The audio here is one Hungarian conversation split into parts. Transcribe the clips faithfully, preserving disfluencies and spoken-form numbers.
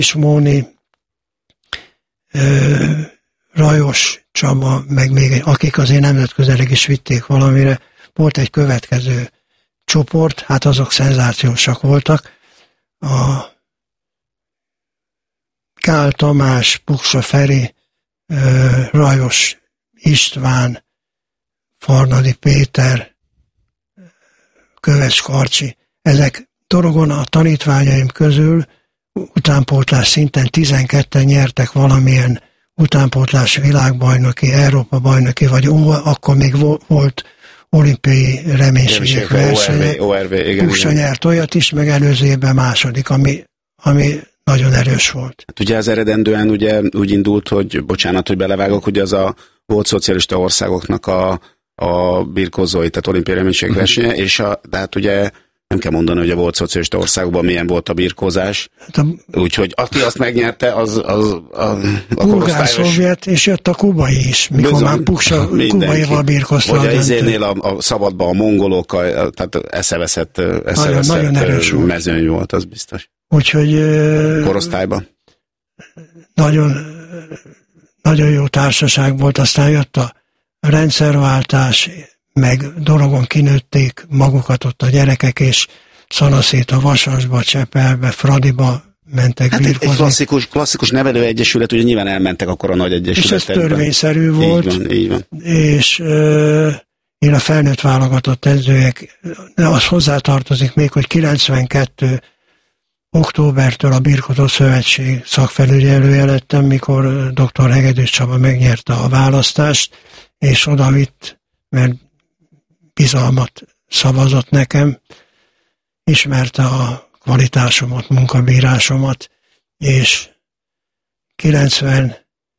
és Móni, Rajos Csaba, meg még akik azért nemzetközileg is vitték valamire, volt egy következő csoport, hát azok szenzációsak voltak. A Kál Tamás, Puksa Feri, Rajos István, Farnadi Péter, Köves Karcsi, ezek Dorogon a tanítványaim közül utánpótlás szinten tizenketten nyertek valamilyen utánpótlás világbajnoki, Európa bajnoki, vagy ó, akkor még volt olimpiai reménységek versenye. Puksa nyert olyat is, meg előző évben második, ami, ami nagyon erős volt. Hát ugye az eredendően ugye úgy indult, hogy, bocsánat, hogy belevágok, hogy az a volt szocialista országoknak a, a birkózói, tehát olimpiai reménységek versenye, uh-huh. és a, tehát ugye nem kell mondani, hogy a volt szocialista országokban milyen volt a birkózás. Hát a... Úgyhogy aki azt megnyerte, az, az a, a bulgár, szovjet, és jött a kubai is, mikor bizony, már Puksa kubaival birkozta. Vagy a izénél a, a szabadban a mongolok, a, tehát eszeveszett, eszeveszett nagyon, mezőny volt, az biztos. Úgyhogy... Korosztályban. Nagyon, nagyon jó társaság volt, aztán jött a rendszerváltás, meg Dorogon kinőtték magukat ott a gyerekek, és Szanaszét a Vasasba, Csepelbe, Fradiba mentek hát birkozni. Egy klasszikus, klasszikus nevelőegyesület, ugye nyilván elmentek akkor a nagy egyesületekbe. És ez törvényszerű volt. Így van, így van. És euh, én a felnőtt válogatott edzőjek, az hozzátartozik még, hogy kilencvenkettő októbertől a Birkózó Szövetség szakfelügyelője lettem, mikor dr. Hegedűs Csaba megnyerte a választást, és oda vitt, mert bizalmat szavazott nekem, ismerte a kvalitásomat, munkabírásomat, és kilencvennégy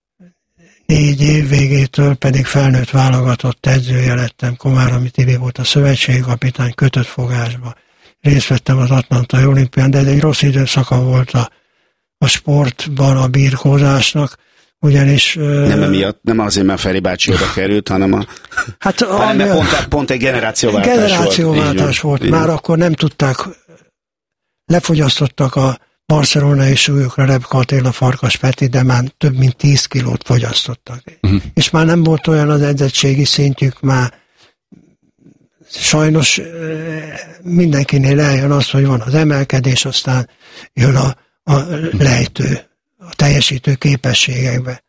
év végétől pedig felnőtt válogatott edzője lettem. Komáromi Tibi volt a szövetségkapitány, kötött fogásba. Részt vettem az Atlantai Olimpián, de ez egy rossz időszaka volt a, a sportban, a birkózásnak, ugyanis... Nem emiatt, nem azért, mert Feri bácsi oda került, hanem a... Hát hanem a, pont, pont egy generációváltás, generációváltás volt. volt. Már akkor nem tudták, lefogyasztottak a barcelonai súlyokra Rebka Attila, Farkas Peti, de már több mint tíz kilót fogyasztottak. Uh-huh. És már nem volt olyan az edzettségi szintjük, már sajnos mindenkinél eljön az, hogy van az emelkedés, aztán jön a, a lejtő, a teljesítő képességekbe.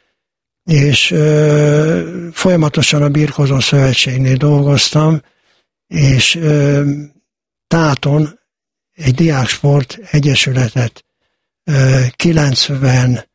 És ö, folyamatosan a Birkózó Szövetségnél dolgoztam, és ö, Táton egy diáksport egyesületet ö, kilencvenhétben,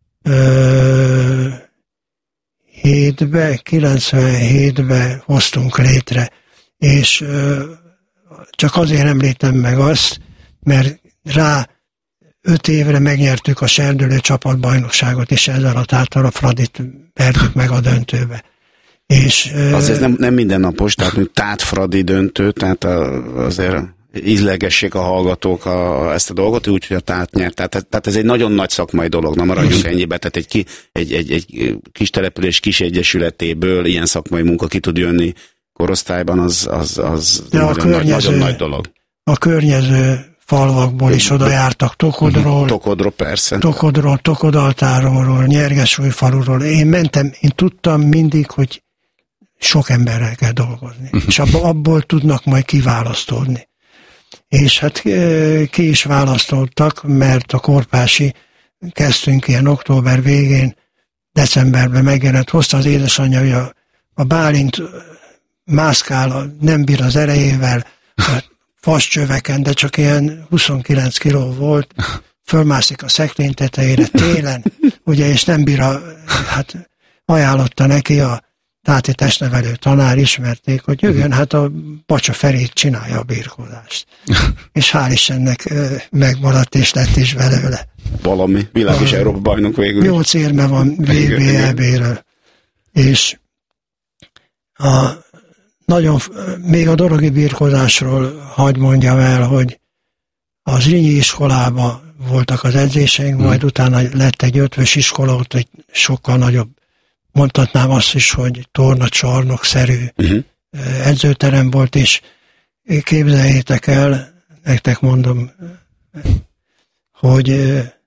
kilencvenhétben hoztunk létre, és ö, csak azért említem meg azt, mert rá öt évre megnyertük a serdülő csapatbajnokságot, és ezzel a Táttal a Fradit vertük meg a döntőbe. És, azért nem, nem mindennapos, tehát mint Tát-Fradi döntő, tehát azért ízlegessék a hallgatók a, ezt a dolgot, úgyhogy a Tát nyert. Tehát, tehát ez egy nagyon nagy szakmai dolog, na maradjunk ennyibe, tehát egy, ki, egy, egy, egy kis település kis egyesületéből ilyen szakmai munka ki tud jönni korosztályban, az, az, az nagyon, környező, nagy, nagyon nagy dolog. A környező falvakból is oda jártak, Tokodról, Tokodról persze. Tokodról, Tokodaltáról, Nyergesújfaluról. Én mentem, én tudtam mindig, hogy sok emberrel kell dolgozni, uh-huh. és abból, abból tudnak majd kiválasztódni. És hát ki is választottak, mert a Korpási, kezdtünk ilyen október végén, decemberben megjelent, hozta az édesanyja, hogy a, a Bálint mászkál, nem bír az erejével, vascsöveken, de csak ilyen huszonkilenc kiló volt, fölmászik a szekrény tetejére télen, ugye, és nem bír a, hát ajánlotta neki a táti testnevelő tanár, ismerték, hogy jöjjön, hát a Bacsa Ferét csinálja a birkózást. És hál' Istennek megmaradt, és lett is belőle. Valami, világ és Európa bajnok végül. Nyolc érme van vé bé é bé-ről. És a nagyon, még a dorogi birkózásról hadd mondjam el, hogy az Zrínyi iskolában voltak az edzéseink, hmm. majd utána lett egy ötvös iskola, ott egy sokkal nagyobb, mondhatnám azt is, hogy tornacsarnokszerű uh-huh. edzőterem volt, és képzeljétek el, nektek mondom, hogy